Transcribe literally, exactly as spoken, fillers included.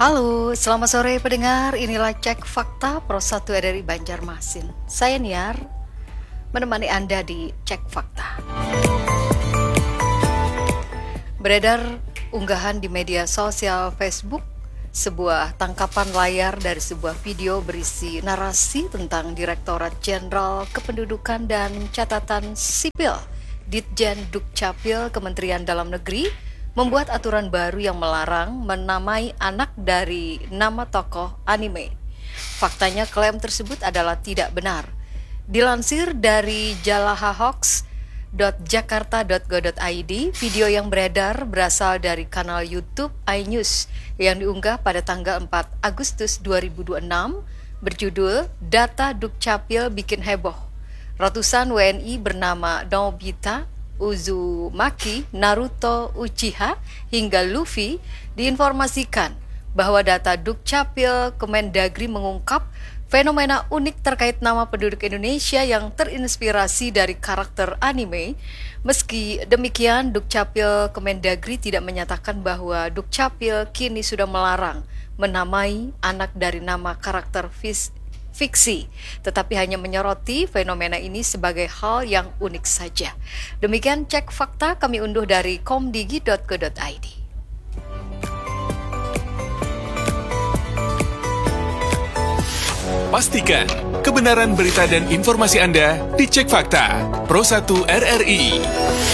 Halo, selamat sore pendengar. Inilah Cek Fakta Pro satu R R I Banjarmasin. Saya Niar, menemani Anda di Cek Fakta. Beredar unggahan di media sosial Facebook sebuah tangkapan layar dari sebuah video berisi narasi tentang Direktorat Jenderal Kependudukan dan Catatan Sipil Ditjen Dukcapil Kementerian Dalam Negeri membuat aturan baru yang melarang menamai anak dari nama tokoh anime. Faktanya klaim tersebut adalah tidak benar. Dilansir dari jalahahoax dot jakarta dot go dot i d, video yang beredar berasal dari kanal YouTube iNews yang diunggah pada tanggal empat Agustus dua ribu dua puluh enam berjudul Data Dukcapil Bikin Heboh. Ratusan W N I bernama Nobita, Uzumaki, Naruto, Uchiha, hingga Luffy diinformasikan bahwa data Dukcapil Kemendagri mengungkap fenomena unik terkait nama penduduk Indonesia yang terinspirasi dari karakter anime. Meski demikian, Dukcapil Kemendagri tidak menyatakan bahwa Dukcapil kini sudah melarang menamai anak dari nama karakter fis fiksi, tetapi hanya menyoroti fenomena ini sebagai hal yang unik saja. Demikian Cek Fakta kami unduh dari komdigi dot go dot i d. Pastikan kebenaran berita dan informasi Anda di Cek Fakta Pro satu R R I.